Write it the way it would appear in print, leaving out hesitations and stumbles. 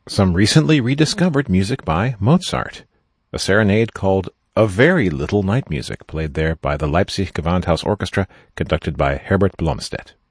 some recently rediscovered music by Mozart, a serenade called A Very Little Night Music, played there by the Leipzig Gewandhaus Orchestra, conducted by Herbert Blomstedt.